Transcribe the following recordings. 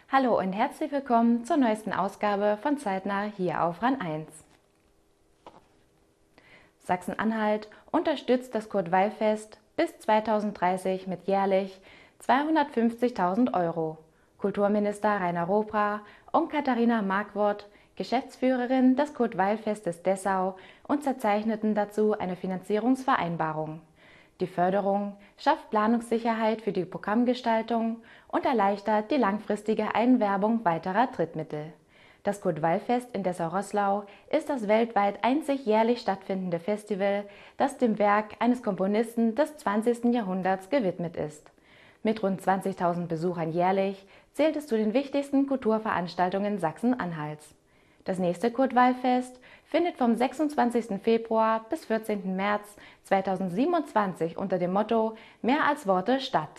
Hallo und herzlich willkommen zur neuesten Ausgabe von Zeitnah hier auf RAN 1. Sachsen-Anhalt unterstützt das Kurt-Weil-Fest bis 2030 mit jährlich 250.000 Euro. Kulturminister Rainer Robra und Katharina Markwort, Geschäftsführerin des Kurt-Weil-Festes Dessau, unterzeichneten dazu eine Finanzierungsvereinbarung. Die Förderung schafft Planungssicherheit für die Programmgestaltung und erleichtert die langfristige Einwerbung weiterer Drittmittel. Das Kurt-Weil-Fest in Dessau-Roßlau ist das weltweit einzig jährlich stattfindende Festival, das dem Werk eines Komponisten des 20. Jahrhunderts gewidmet ist. Mit rund 20.000 Besuchern jährlich zählt es zu den wichtigsten Kulturveranstaltungen Sachsen-Anhalts. Das nächste Kurt-Weil-Fest findet vom 26. Februar bis 14. März 2027 unter dem Motto Mehr als Worte statt.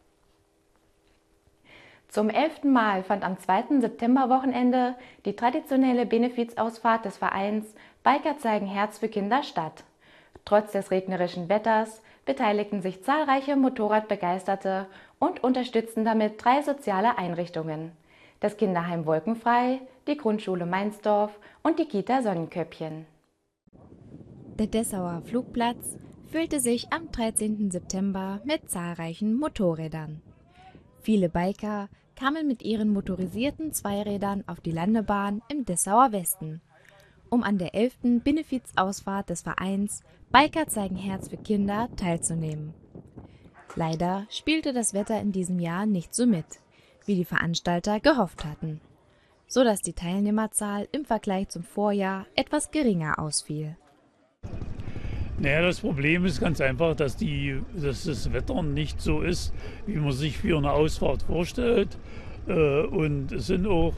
Zum 11. Mal fand am 2. Septemberwochenende die traditionelle Benefizausfahrt des Vereins Biker zeigen Herz für Kinder statt. Trotz des regnerischen Wetters beteiligten sich zahlreiche Motorradbegeisterte und unterstützten damit 3 soziale Einrichtungen: das Kinderheim Wolkenfrei, die Grundschule Mainsdorf und die Kita Sonnenköpfchen. Der Dessauer Flugplatz füllte sich am 13. September mit zahlreichen Motorrädern. Viele Biker kamen mit ihren motorisierten Zweirädern auf die Landebahn im Dessauer Westen, um an der 11. Benefizausfahrt des Vereins Biker zeigen Herz für Kinder teilzunehmen. Leider spielte das Wetter in diesem Jahr nicht so mit, wie die Veranstalter gehofft hatten, so dass die Teilnehmerzahl im Vergleich zum Vorjahr etwas geringer ausfiel. Naja, das Problem ist ganz einfach, dass das Wetter nicht so ist, wie man sich für eine Ausfahrt vorstellt. Und es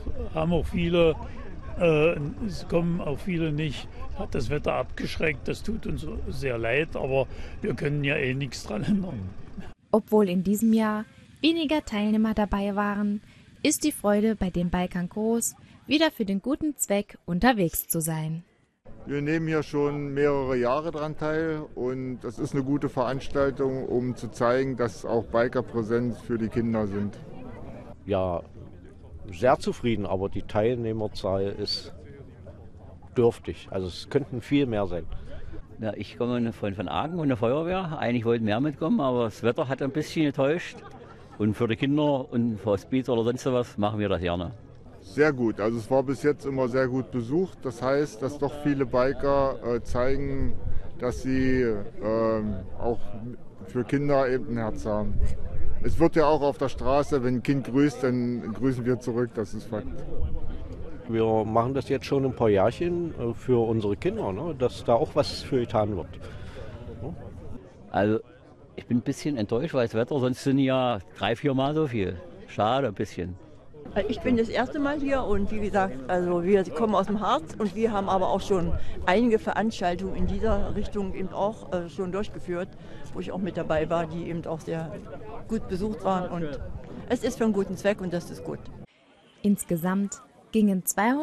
kommen auch viele nicht, hat das Wetter abgeschreckt. Das tut uns sehr leid, aber wir können ja nichts dran ändern. Obwohl in diesem Jahr weniger Teilnehmer dabei waren, ist die Freude bei den Bikern groß, wieder für den guten Zweck unterwegs zu sein. Wir nehmen hier schon mehrere Jahre daran teil und das ist eine gute Veranstaltung, um zu zeigen, dass auch Biker präsent für die Kinder sind. Ja, sehr zufrieden, aber die Teilnehmerzahl ist dürftig. Also es könnten viel mehr sein. Ja, ich komme von Aachen und der Feuerwehr. Eigentlich wollten mehr mitkommen, aber das Wetter hat ein bisschen getäuscht. Und für die Kinder und für Hospiz oder sonst was machen wir das gerne. Sehr gut. Also es war bis jetzt immer sehr gut besucht. Das heißt, dass doch viele Biker zeigen, dass sie auch für Kinder eben ein Herz haben. Es wird ja auch auf der Straße, wenn ein Kind grüßt, dann grüßen wir zurück. Das ist Fakt. Wir machen das jetzt schon ein paar Jahrchen für unsere Kinder, ne? Dass da auch was für getan wird. Ne? Also ich bin ein bisschen enttäuscht, weil das Wetter, sonst sind ja 3-4 Mal so viel. Schade ein bisschen. Ich bin das erste Mal hier und wie gesagt, also wir kommen aus dem Harz und wir haben aber auch schon einige Veranstaltungen in dieser Richtung eben auch schon durchgeführt, wo ich auch mit dabei war, die eben auch sehr gut besucht waren und es ist für einen guten Zweck und das ist gut. Insgesamt gingen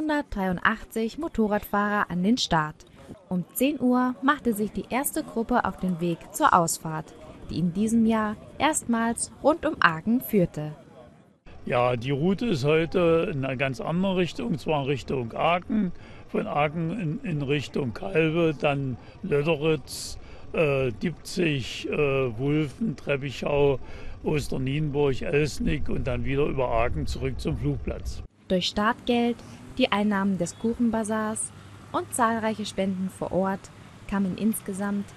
283 Motorradfahrer an den Start. Um 10 Uhr machte sich die erste Gruppe auf den Weg zur Ausfahrt, die in diesem Jahr erstmals rund um Aachen führte. Ja, die Route ist heute in eine ganz andere Richtung, zwar in Richtung Aachen, von Aachen in Richtung Calbe, dann Löderitz, Diepzig, Wulfen, Treppichau, Osternienburg, Elsnig und dann wieder über Aachen zurück zum Flugplatz. Durch Startgeld, die Einnahmen des Kuchenbazars und zahlreiche Spenden vor Ort kamen insgesamt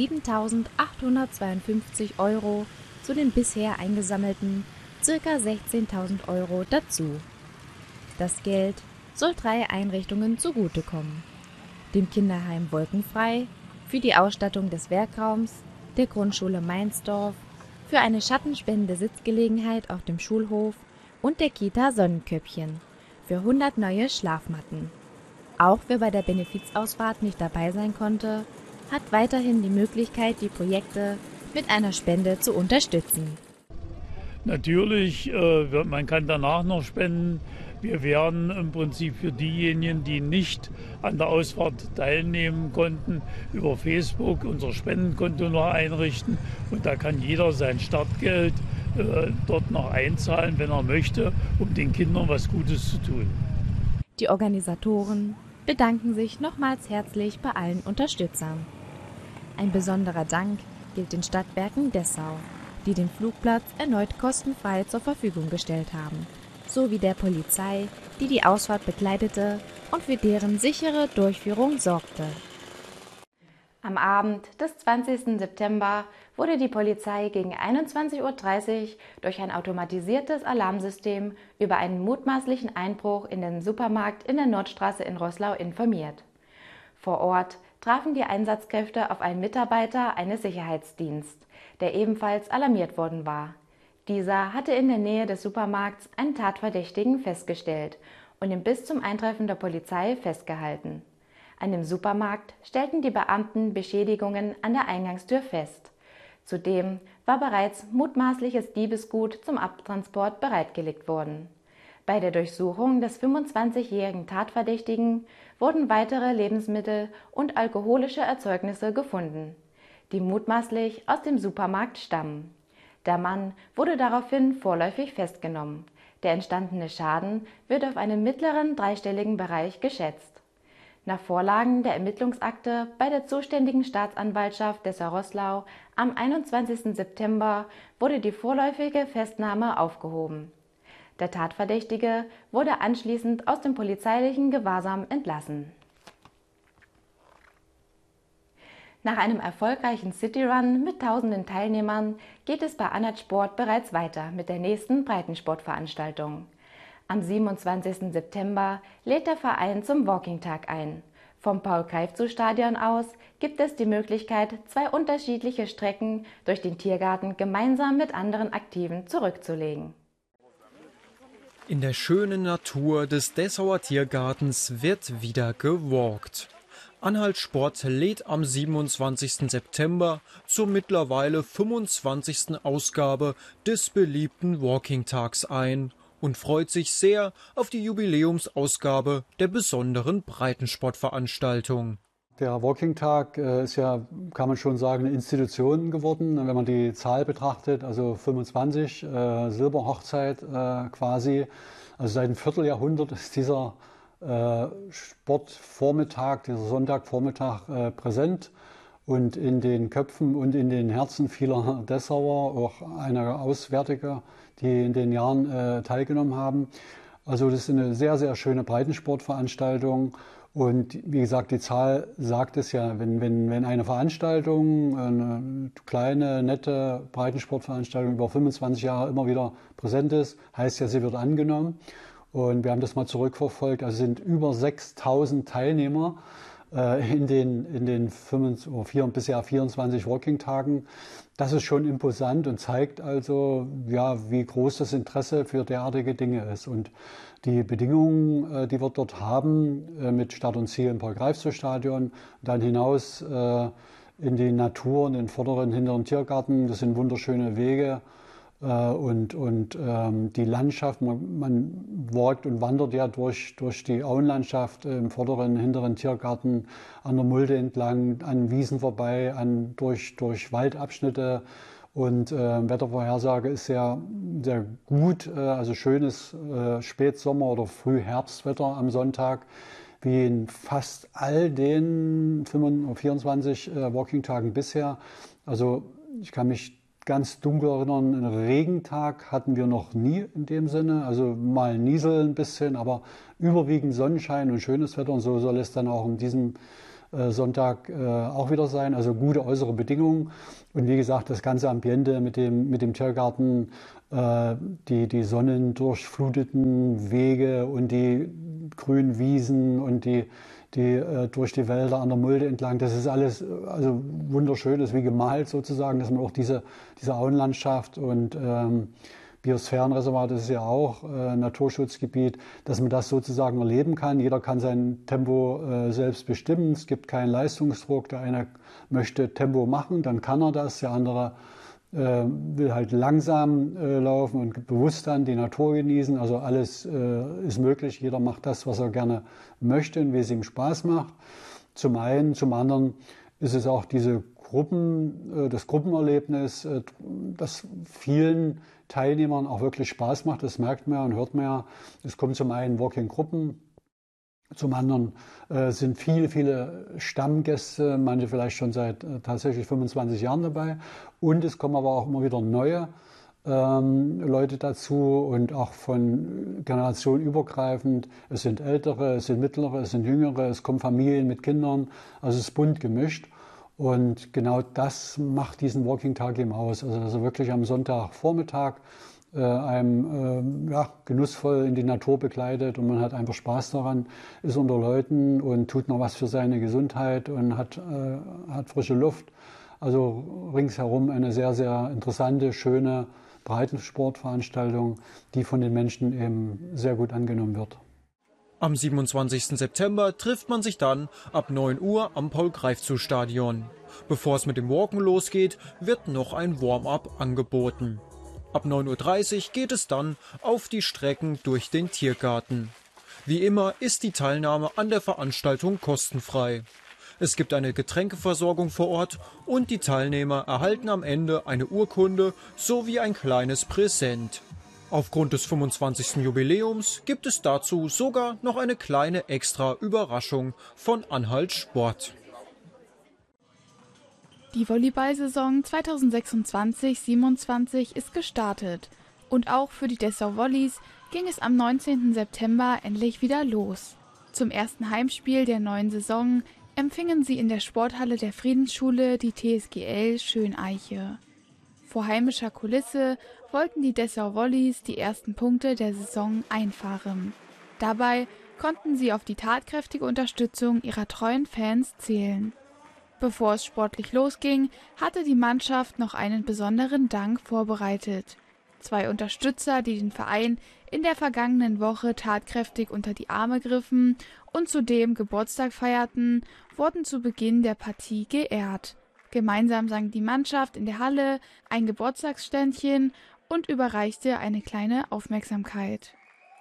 7.852 Euro zu den bisher eingesammelten ca. 16.000 Euro dazu. Das Geld soll 3 Einrichtungen zugutekommen: dem Kinderheim Wolkenfrei für die Ausstattung des Werkraums, der Grundschule Mainsdorf für eine schattenspendende Sitzgelegenheit auf dem Schulhof und der Kita Sonnenköpfchen für 100 neue Schlafmatten. Auch wer bei der Benefizausfahrt nicht dabei sein konnte, hat weiterhin die Möglichkeit, die Projekte mit einer Spende zu unterstützen. Natürlich, man kann danach noch spenden. Wir werden im Prinzip für diejenigen, die nicht an der Ausfahrt teilnehmen konnten, über Facebook unser Spendenkonto noch einrichten. Und da kann jeder sein Startgeld dort noch einzahlen, wenn er möchte, um den Kindern was Gutes zu tun. Die Organisatoren bedanken sich nochmals herzlich bei allen Unterstützern. Ein besonderer Dank gilt den Stadtwerken Dessau, die den Flugplatz erneut kostenfrei zur Verfügung gestellt haben, sowie der Polizei, die die Ausfahrt begleitete und für deren sichere Durchführung sorgte. Am Abend des 20. September wurde die Polizei gegen 21:30 Uhr durch ein automatisiertes Alarmsystem über einen mutmaßlichen Einbruch in den Supermarkt in der Nordstraße in Roßlau informiert. Vor Ort trafen die Einsatzkräfte auf einen Mitarbeiter eines Sicherheitsdienstes, der ebenfalls alarmiert worden war. Dieser hatte in der Nähe des Supermarkts einen Tatverdächtigen festgestellt und ihn bis zum Eintreffen der Polizei festgehalten. An dem Supermarkt stellten die Beamten Beschädigungen an der Eingangstür fest. Zudem war bereits mutmaßliches Diebesgut zum Abtransport bereitgelegt worden. Bei der Durchsuchung des 25-jährigen Tatverdächtigen wurden weitere Lebensmittel und alkoholische Erzeugnisse gefunden, die mutmaßlich aus dem Supermarkt stammen. Der Mann wurde daraufhin vorläufig festgenommen. Der entstandene Schaden wird auf einen mittleren dreistelligen Bereich geschätzt. Nach Vorlagen der Ermittlungsakte bei der zuständigen Staatsanwaltschaft Dessau-Roßlau am 21. September wurde die vorläufige Festnahme aufgehoben. Der Tatverdächtige wurde anschließend aus dem polizeilichen Gewahrsam entlassen. Nach einem erfolgreichen Cityrun mit tausenden Teilnehmern geht es bei Anhalt Sport bereits weiter mit der nächsten Breitensportveranstaltung. Am 27. September lädt der Verein zum Walking-Tag ein. Vom Paul-Greifzu-Stadion aus gibt es die Möglichkeit, 2 unterschiedliche Strecken durch den Tiergarten gemeinsam mit anderen Aktiven zurückzulegen. In der schönen Natur des Dessauer Tiergartens wird wieder gewalkt. Anhalt Sport lädt am 27. September zur mittlerweile 25. Ausgabe des beliebten Walking-Tags ein und freut sich sehr auf die Jubiläumsausgabe der besonderen Breitensportveranstaltung. Der Walking-Tag ist ja, kann man schon sagen, eine Institution geworden, wenn man die Zahl betrachtet, also 25, Silberhochzeit quasi. Also seit einem Vierteljahrhundert ist dieser Sportvormittag, dieser Sonntagvormittag präsent und in den Köpfen und in den Herzen vieler Dessauer, auch einiger Auswärtiger, die in den Jahren teilgenommen haben. Also das ist eine sehr, sehr schöne Breitensportveranstaltung. Und wie gesagt, die Zahl sagt es ja, wenn eine Veranstaltung, eine kleine, nette Breitensportveranstaltung über 25 Jahre immer wieder präsent ist, heißt ja, sie wird angenommen. Und wir haben das mal zurückverfolgt, also sind über 6.000 Teilnehmer in den bisher 24 Walking-Tagen. Das ist schon imposant und zeigt also, ja, wie groß das Interesse für derartige Dinge ist. Und die Bedingungen, die wir dort haben, mit Start und Ziel im Paul-Greifzu-Stadion, dann hinaus in die Natur, in den vorderen, hinteren Tiergarten, das sind wunderschöne Wege. Und die Landschaft, man walkt und wandert ja durch die Auenlandschaft im vorderen, hinteren Tiergarten, an der Mulde entlang, an Wiesen vorbei, durch Waldabschnitte. Und Wettervorhersage ist sehr, sehr gut, also schönes Spätsommer- oder Frühherbstwetter am Sonntag, wie in fast all den 24 Walking-Tagen bisher. Also ich kann mich ganz dunkel erinnern, einen Regentag hatten wir noch nie in dem Sinne, also mal Niesel ein bisschen, aber überwiegend Sonnenschein und schönes Wetter und so soll es dann auch an diesem Sonntag auch wieder sein, also gute äußere Bedingungen und wie gesagt, das ganze Ambiente mit dem Tiergarten, die sonnendurchfluteten Wege und die grünen Wiesen und die durch die Wälder an der Mulde entlang, das ist alles also wunderschön, das ist wie gemalt sozusagen, dass man auch diese Auenlandschaft und Biosphärenreservat, das ist ja auch Naturschutzgebiet, dass man das sozusagen erleben kann. Jeder kann sein Tempo selbst bestimmen, es gibt keinen Leistungsdruck, der eine möchte Tempo machen, dann kann er das, der andere will halt langsam laufen und bewusst dann die Natur genießen. Also alles ist möglich. Jeder macht das, was er gerne möchte und wie es ihm Spaß macht. Zum einen. Zum anderen ist es auch diese das Gruppenerlebnis, das vielen Teilnehmern auch wirklich Spaß macht. Das merkt man ja und hört man ja. Es kommen zum einen Walking-Gruppen, zum anderen sind viele Stammgäste, manche vielleicht schon seit tatsächlich 25 Jahren dabei. Und es kommen aber auch immer wieder neue Leute dazu und auch von Generation übergreifend. Es sind Ältere, es sind Mittlere, es sind Jüngere, es kommen Familien mit Kindern. Also es ist bunt gemischt. Und genau das macht diesen Walking-Tag eben aus. Also wirklich am Sonntagvormittag einem genussvoll in die Natur begleitet und man hat einfach Spaß daran, ist unter Leuten und tut noch was für seine Gesundheit und hat frische Luft. Also ringsherum eine sehr, sehr interessante, schöne Breitensportveranstaltung, die von den Menschen eben sehr gut angenommen wird. Am 27. September trifft man sich dann ab 9 Uhr am Paul-Greifzu-Stadion. Bevor es mit dem Walken losgeht, wird noch ein Warm-up angeboten. Ab 9:30 Uhr geht es dann auf die Strecken durch den Tiergarten. Wie immer ist die Teilnahme an der Veranstaltung kostenfrei. Es gibt eine Getränkeversorgung vor Ort und die Teilnehmer erhalten am Ende eine Urkunde sowie ein kleines Präsent. Aufgrund des 25. Jubiläums gibt es dazu sogar noch eine kleine extra Überraschung von Anhalt Sport. Die Volleyball-Saison 2026/27 ist gestartet und auch für die Dessau Volleys ging es am 19. September endlich wieder los. Zum ersten Heimspiel der neuen Saison empfingen sie in der Sporthalle der Friedensschule die TSGL Schöneiche. Vor heimischer Kulisse wollten die Dessau Volleys die ersten Punkte der Saison einfahren. Dabei konnten sie auf die tatkräftige Unterstützung ihrer treuen Fans zählen. Bevor es sportlich losging, hatte die Mannschaft noch einen besonderen Dank vorbereitet. 2 Unterstützer, die den Verein in der vergangenen Woche tatkräftig unter die Arme griffen und zudem Geburtstag feierten, wurden zu Beginn der Partie geehrt. Gemeinsam sang die Mannschaft in der Halle ein Geburtstagsständchen und überreichte eine kleine Aufmerksamkeit.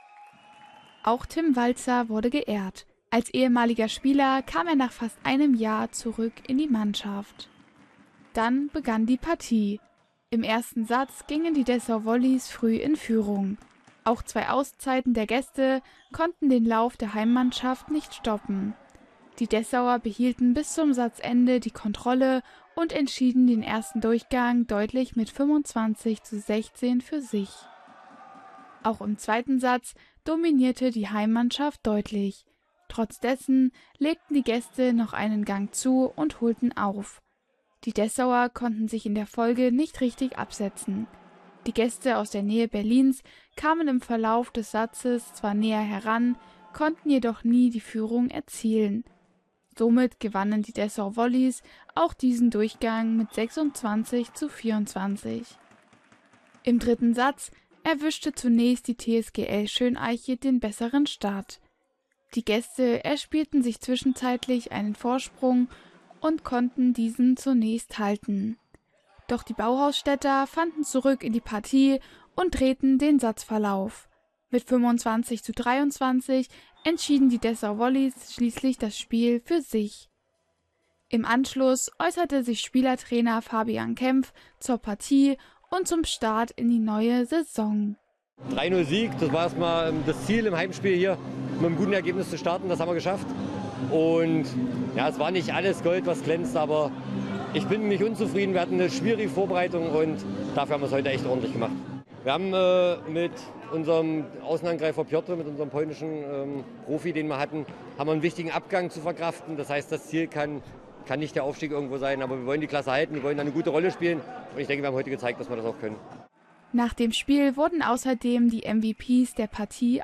Auch Tim Walzer wurde geehrt. Als ehemaliger Spieler kam er nach fast einem Jahr zurück in die Mannschaft. Dann begann die Partie. Im ersten Satz gingen die Dessau Volleys früh in Führung. Auch 2 Auszeiten der Gäste konnten den Lauf der Heimmannschaft nicht stoppen. Die Dessauer behielten bis zum Satzende die Kontrolle und entschieden den ersten Durchgang deutlich mit 25:16 für sich. Auch im zweiten Satz dominierte die Heimmannschaft deutlich. Trotz dessen legten die Gäste noch einen Gang zu und holten auf. Die Dessauer konnten sich in der Folge nicht richtig absetzen. Die Gäste aus der Nähe Berlins kamen im Verlauf des Satzes zwar näher heran, konnten jedoch nie die Führung erzielen. Somit gewannen die Dessau Volleys auch diesen Durchgang mit 26:24. Im dritten Satz erwischte zunächst die TSGL Schöneiche den besseren Start. Die Gäste erspielten sich zwischenzeitlich einen Vorsprung und konnten diesen zunächst halten. Doch die Bauhausstädter fanden zurück in die Partie und drehten den Satzverlauf. Mit 25:23 entschieden die Dessau Volleys schließlich das Spiel für sich. Im Anschluss äußerte sich Spielertrainer Fabian Kempf zur Partie und zum Start in die neue Saison. 3:0 Sieg, das war erstmal das Ziel im Heimspiel hier, mit einem guten Ergebnis zu starten, das haben wir geschafft. Und ja, es war nicht alles Gold, was glänzt, aber ich bin nicht unzufrieden. Wir hatten eine schwierige Vorbereitung und dafür haben wir es heute echt ordentlich gemacht. Wir haben mit unserem Außenangreifer Piotr, mit unserem polnischen Profi, den wir hatten, haben wir einen wichtigen Abgang zu verkraften. Das heißt, das Ziel kann nicht der Aufstieg irgendwo sein, aber wir wollen die Klasse halten, wir wollen da eine gute Rolle spielen und ich denke, wir haben heute gezeigt, dass wir das auch können. Nach dem Spiel wurden außerdem die MVPs der Partie